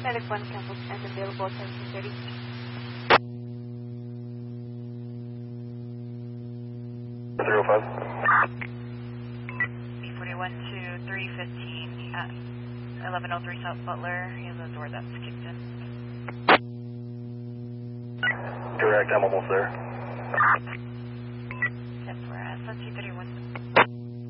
Medic 1 campus and available 1730. 305. B41 to 315 at 1103 South Butler. He has a door that's kicked in. Direct, I'm almost there.